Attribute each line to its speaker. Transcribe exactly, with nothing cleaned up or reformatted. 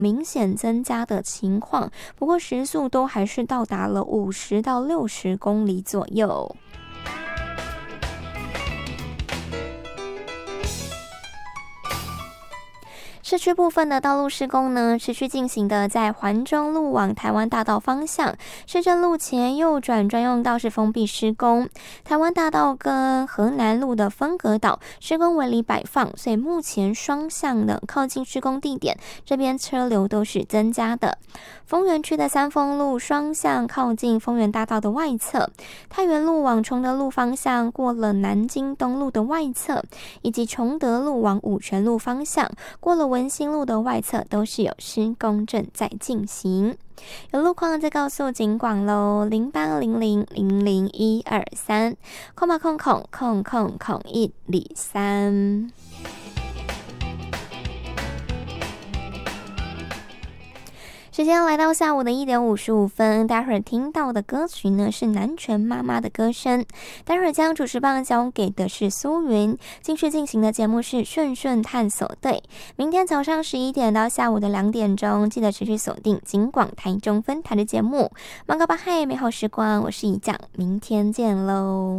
Speaker 1: 明显增加的情况，不过时速都还是到达了五十到六十公里左右。市区部分的道路施工呢，持续进行的在环中路往台湾大道方向，市政路前右转专用道是封闭施工。台湾大道跟河南路的分隔岛施工围篱摆放，所以目前双向的靠近施工地点这边车流都是增加的。丰原区的三丰路双向靠近丰原大道的外侧，太原路往崇德路方向过了南京东路的外侧，以及崇德路往五权路方向过了文心路的外侧都是有施工正在进行。有路况再告诉警广喽，零八零零零零一二三空八空空空空空一里三。时间来到下午的一点五十五分，待会儿听到的歌曲呢是南拳妈妈的歌声。待会儿将主持棒交给的是苏云，继续进行的节目是顺顺探索队。明天早上十一点到下午的两点钟，记得持续锁定警广台中分台的节目。芒果巴嗨，美好时光，我是怡酱，明天见喽。